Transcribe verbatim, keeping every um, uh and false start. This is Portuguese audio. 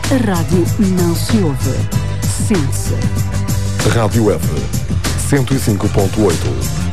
A rádio não se ouve, sente-se. Rádio F, cento e cinco ponto oito.